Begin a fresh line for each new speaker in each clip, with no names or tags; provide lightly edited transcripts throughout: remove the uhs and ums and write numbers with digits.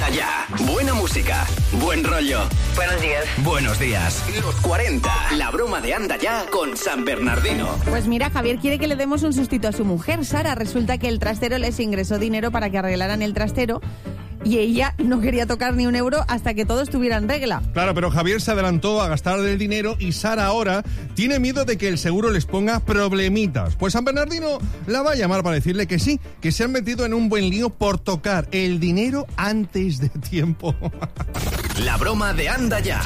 Anda ya. Buena música, buen rollo.
Buenos días.
Buenos días. Los 40. La broma de Anda ya con San Bernardino.
Pues mira, Javier quiere que le demos un sustito a su mujer, Sara. Resulta que el trastero les ingresó dinero para que arreglaran el trastero y ella no quería tocar ni un euro hasta que todo estuviera en regla.
Claro, pero Javier se adelantó a gastar el dinero y Sara ahora tiene miedo de que el seguro les ponga problemitas. Pues San Bernardino la va a llamar para decirle que sí, que se han metido en un buen lío por tocar el dinero antes de tiempo.
La broma de Anda ya.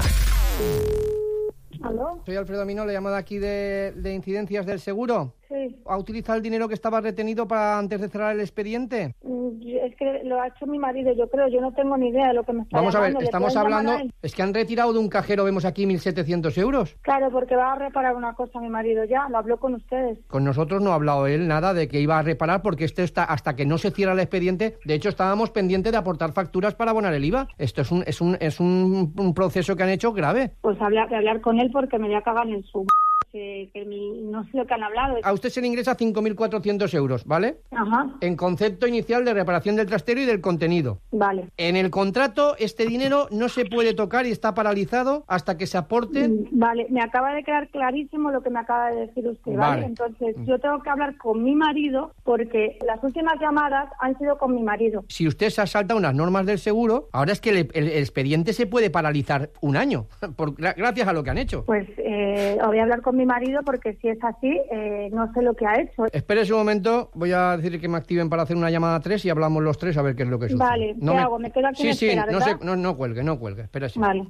¿Aló?
Soy Alfredo Minó, le llamo de aquí de incidencias del seguro.
Sí.
¿Ha utilizado el dinero que estaba retenido para antes de cerrar el expediente?
Es que lo ha hecho mi marido, yo creo. Yo no tengo ni idea de lo que me está
Vamos
llamando.
a ver, estamos hablando... Es que han retirado de un cajero, vemos aquí, 1.700 euros.
Claro, porque va a reparar una cosa mi marido ya. Lo habló con ustedes.
Con nosotros no ha hablado él nada de que iba a reparar porque esto está hasta que no se cierra el expediente. De hecho, estábamos pendientes de aportar facturas para abonar el IVA. Esto es un proceso que han hecho grave.
Pues voy a hablar con él porque me voy a cagar en su... no sé lo que han hablado.
A usted se le ingresa 5.400 euros, ¿vale?
Ajá.
En concepto inicial de reparación del trastero y del contenido.
Vale.
En el contrato, este dinero no se puede tocar y está paralizado hasta que se aporte...
Vale, me acaba de quedar clarísimo lo que me acaba de decir usted, ¿vale? Entonces, yo tengo que hablar con mi marido porque las últimas llamadas han sido con mi marido.
Si usted se salta unas normas del seguro, ahora es que el expediente se puede paralizar un año, gracias a lo que han hecho.
Pues voy a hablar con mi marido porque si es así, no sé lo que ha hecho.
Espere un momento, voy a decir que me activen para hacer una llamada 3 y hablamos los tres a ver qué es lo que sucede.
Vale, ¿qué hago? ¿Me quedo aquí en espera, verdad?
No cuelgue, espérese.
Vale.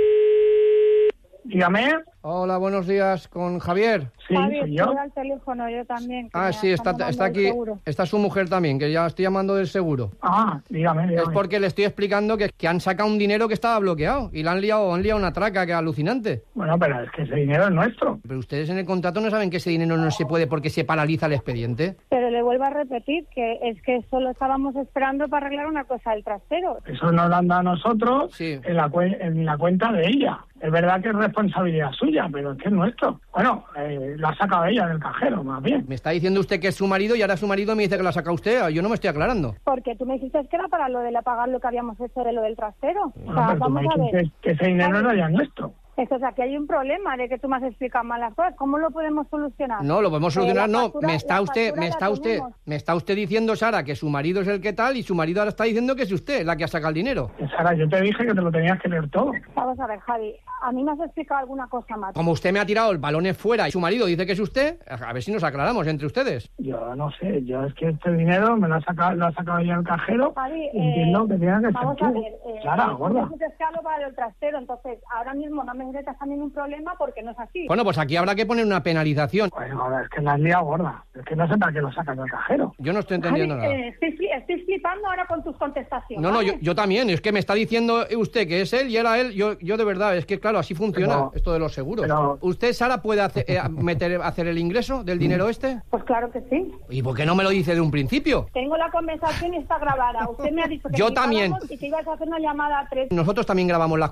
Dígame.
Hola, buenos días, con Javier.
Sí,
Javier,
soy yo.
estoy al teléfono, yo también.
Sí, está aquí, está su mujer también, que ya estoy llamando del seguro.
Dígame.
Es porque le estoy explicando que han sacado un dinero que estaba bloqueado y le han liado una traca que es alucinante.
Bueno, pero es que ese dinero es nuestro.
Pero ustedes en el contrato no saben que ese dinero no se puede porque se paraliza el expediente.
Pero le vuelvo a repetir que es que solo estábamos esperando para arreglar una cosa del trastero.
Eso nos lo han dado a nosotros
Sí.
en la cuenta de ella. Es verdad que es responsabilidad suya, pero es que es nuestro. Bueno, lo ha sacado ella del cajero, más bien.
Me está diciendo usted que es su marido y ahora su marido me dice que lo ha sacado usted. Yo no me estoy aclarando.
Porque tú me dijiste que era para lo de pagar lo que habíamos hecho de lo del trastero.
Bueno, pero tú me dijiste que ese dinero era ya nuestro.
O sea, que hay un problema de que tú me has explicado mal las cosas. ¿Cómo lo podemos solucionar?
No, lo podemos solucionar, no.
Me está
usted diciendo, Sara, que su marido es el que tal y su marido ahora está diciendo que es usted la que ha sacado el dinero.
Sara, yo te dije que te lo tenías que leer todo.
Vamos a ver, Javi, a mí me has explicado alguna cosa más.
Como usted me ha tirado el balón fuera y su marido dice que es usted, a ver si nos aclaramos entre ustedes.
Yo no sé, es que este dinero me lo ha sacado ella el cajero.
Javi,
y entiendo que tenga que ser
vamos
tú.
a ver,
Sara, gorda.
es que hablo para el trastero, entonces ahora mismo no me metas a ningún problema porque no es así.
Bueno, pues aquí habrá que poner una penalización.
Bueno, es que la has liado gorda. Es que no sé para qué lo sacan del cajero.
Yo no estoy entendiendo
Javi,
nada.
Estoy flipando ahora con tus contestaciones.
No,
¿vale?
yo también. Es que me está diciendo usted que es él y era él. Yo de verdad, es que claro, así funciona esto de los seguros. ¿Usted, Sara, puede hacer el ingreso del dinero este?
Pues claro que sí.
¿Y por qué no me lo dice de un principio?
Tengo la conversación y está grabada. Usted me ha dicho que
Yo también.
y que ibas a hacer una llamada a 3.
Nosotros también grabamos las